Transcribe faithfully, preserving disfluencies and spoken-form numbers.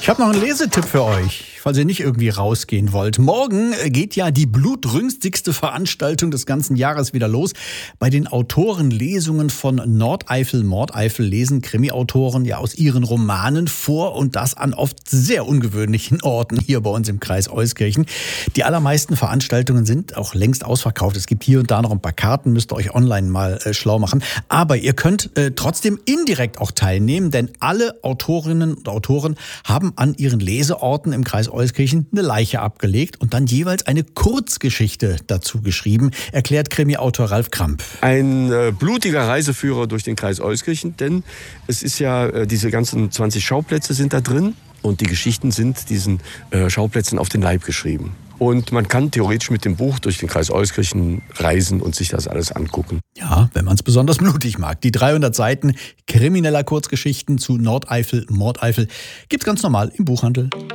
Ich habe noch einen Lesetipp für euch, falls ihr nicht irgendwie rausgehen wollt. Morgen geht ja die blutrünstigste Veranstaltung des ganzen Jahres wieder los. Bei den Autorenlesungen von Nordeifel, Mordeifel lesen Krimi-Autoren ja aus ihren Romanen vor und das an oft sehr ungewöhnlichen Orten hier bei uns im Kreis Euskirchen. Die allermeisten Veranstaltungen sind auch längst ausverkauft. Es gibt hier und da noch ein paar Karten, müsst ihr euch online mal äh, schlau machen. Aber ihr könnt äh, trotzdem indirekt auch teilnehmen, denn alle Autorinnen und Autoren haben an ihren Leseorten im Kreis Euskirchen eine Leiche abgelegt und dann jeweils eine Kurzgeschichte dazu geschrieben, erklärt Krimi-Autor Ralf Kramp. Ein äh, blutiger Reiseführer durch den Kreis Euskirchen, denn es ist ja, äh, diese ganzen zwanzig Schauplätze sind da drin und die Geschichten sind diesen äh, Schauplätzen auf den Leib geschrieben. Und man kann theoretisch mit dem Buch durch den Kreis Euskirchen reisen und sich das alles angucken. Ja, wenn man es besonders blutig mag. Die dreihundert Seiten krimineller Kurzgeschichten zu Nordeifel, Mordeifel gibt's ganz normal im Buchhandel.